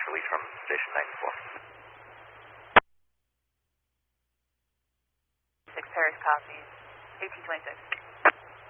release from Station 94. 6 Paris copies. 1826.